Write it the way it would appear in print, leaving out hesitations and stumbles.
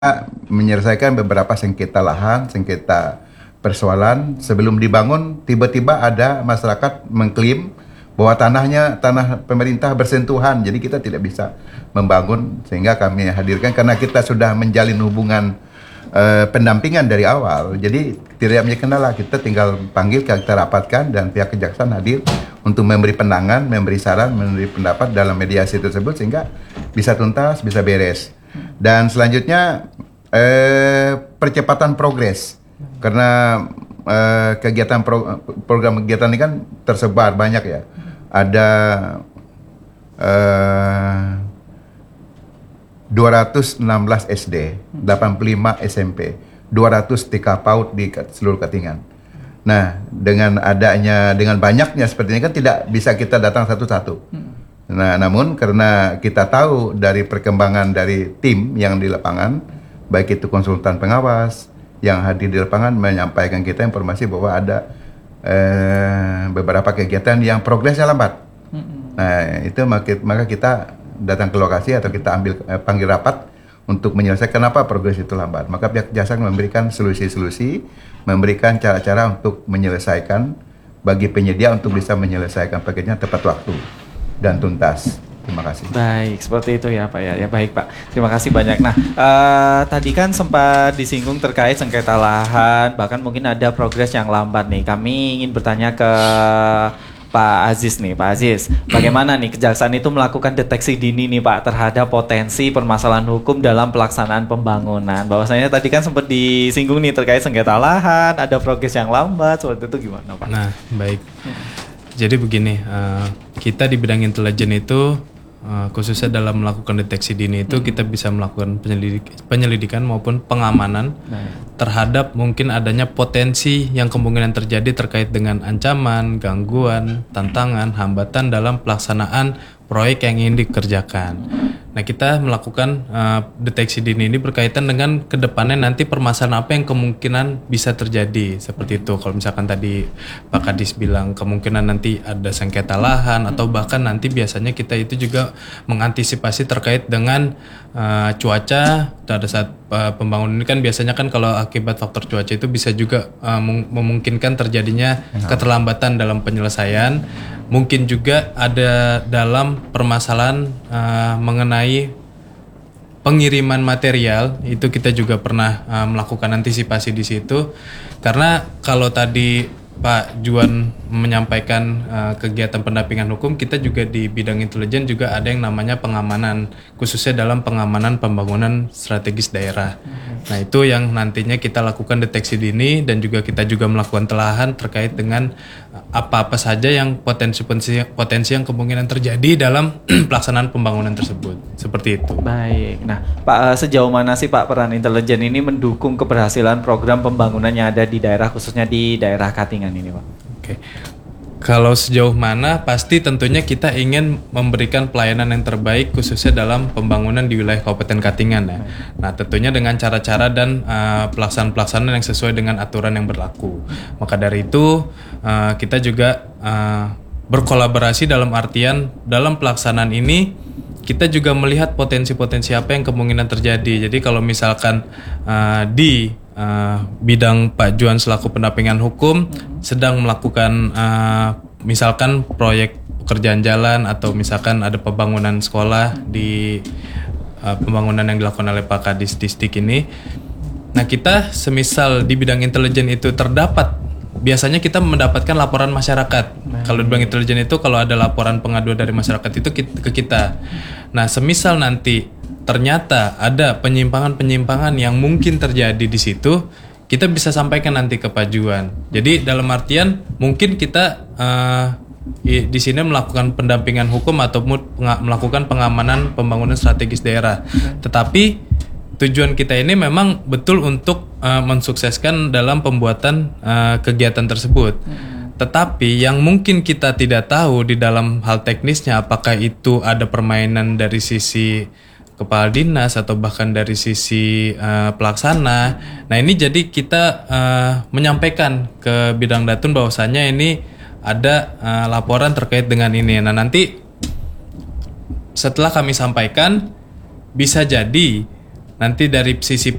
menyelesaikan beberapa sengketa lahan, sengketa persoalan sebelum dibangun. Tiba-tiba ada masyarakat mengklaim bahwa tanah pemerintah bersentuhan, jadi kita tidak bisa membangun, sehingga kami hadirkan karena kita sudah menjalin hubungan pendampingan dari awal, jadi tidak punya kendala. Kita tinggal panggil, kita rapatkan, dan pihak kejaksaan hadir untuk memberi pandangan, memberi saran, memberi pendapat dalam mediasi tersebut sehingga bisa tuntas, bisa beres. Dan selanjutnya percepatan progres, karena program kegiatan ini kan tersebar banyak ya. Ada 216 SD, 85 SMP, 200 TK PAUD di seluruh Katingan. Nah, dengan banyaknya seperti ini kan tidak bisa kita datang satu-satu. Nah, namun karena kita tahu dari perkembangan dari tim yang di lapangan, baik itu konsultan pengawas yang hadir di lapangan menyampaikan kita informasi bahwa ada beberapa kegiatan yang progresnya lambat. Nah, itu maka kita datang ke lokasi atau kita panggil rapat untuk menyelesaikan kenapa progres itu lambat. Maka pihak kejaksaan memberikan solusi-solusi, memberikan cara-cara untuk menyelesaikan bagi penyedia untuk bisa menyelesaikan paketnya tepat waktu dan tuntas. Terima kasih. Baik, seperti itu ya Pak ya. Ya baik Pak, terima kasih banyak. Nah, tadi kan sempat disinggung terkait sengketa lahan, bahkan mungkin ada progres yang lambat nih. Kami ingin bertanya ke Pak Aziz nih, Pak Aziz, bagaimana nih kejaksaan itu melakukan deteksi dini nih Pak terhadap potensi permasalahan hukum dalam pelaksanaan pembangunan? Bahwasanya tadi kan sempat disinggung nih terkait sengketa lahan, ada progres yang lambat, seperti itu gimana Pak? Nah, baik. Jadi begini, kita di bidang intelijen itu khususnya dalam melakukan deteksi dini itu kita bisa melakukan penyelidikan maupun pengamanan terhadap mungkin adanya potensi yang kemungkinan terjadi terkait dengan ancaman, gangguan, tantangan, hambatan dalam pelaksanaan proyek yang ingin dikerjakan. Nah, kita melakukan deteksi dini ini berkaitan dengan kedepannya nanti permasalahan apa yang kemungkinan bisa terjadi, seperti itu. Kalau misalkan tadi Pak Kadis bilang kemungkinan nanti ada sengketa lahan, atau bahkan nanti biasanya kita itu juga mengantisipasi terkait dengan cuaca pada saat pembangunan ini kan biasanya kan kalau akibat faktor cuaca itu bisa juga memungkinkan terjadinya keterlambatan dalam penyelesaian. Mungkin juga ada dalam permasalahan mengenai pengiriman material, itu kita juga pernah melakukan antisipasi di situ. Karena kalau tadi Pak Juan menyampaikan kegiatan pendampingan hukum, kita juga di bidang intelijen juga ada yang namanya pengamanan, khususnya dalam pengamanan pembangunan strategis daerah. Nah, itu yang nantinya kita lakukan deteksi dini, dan juga kita juga melakukan telahan terkait dengan apa-apa saja yang potensi yang kemungkinan terjadi dalam pelaksanaan pembangunan tersebut. Seperti itu. Baik. Nah, Pak, sejauh mana sih Pak peran intelijen ini mendukung keberhasilan program pembangunan yang ada di daerah, khususnya di daerah Katingan ini, Pak? Oke. Kalau sejauh mana, pasti tentunya kita ingin memberikan pelayanan yang terbaik khususnya dalam pembangunan di wilayah Kabupaten Katingan ya. Nah, tentunya dengan cara-cara dan pelaksanaan yang sesuai dengan aturan yang berlaku. Maka dari itu kita juga berkolaborasi dalam artian dalam pelaksanaan ini kita juga melihat potensi-potensi apa yang kemungkinan terjadi. Jadi kalau misalkan di bidang Pak Juan selaku pendampingan hukum sedang melakukan misalkan proyek pekerjaan jalan, atau misalkan ada pembangunan sekolah di pembangunan yang dilakukan oleh Pak Kadis Distrik ini. Nah, kita semisal di bidang intelijen itu terdapat, biasanya kita mendapatkan laporan masyarakat. Kalau di bidang intelijen itu kalau ada laporan pengaduan dari masyarakat itu ke kita. Nah, semisal nanti ternyata ada penyimpangan-penyimpangan yang mungkin terjadi di situ, kita bisa sampaikan nanti ke Pak Juan. Jadi dalam artian mungkin kita di sini melakukan pendampingan hukum atau melakukan pengamanan pembangunan strategis daerah. Tetapi tujuan kita ini memang betul untuk mensukseskan dalam pembuatan kegiatan tersebut. Tetapi yang mungkin kita tidak tahu di dalam hal teknisnya, apakah itu ada permainan dari sisi kepala dinas atau bahkan dari sisi pelaksana. Nah, ini jadi kita menyampaikan ke bidang Datun bahwasannya ini ada laporan terkait dengan ini. Nah, nanti setelah kami sampaikan, bisa jadi nanti dari sisi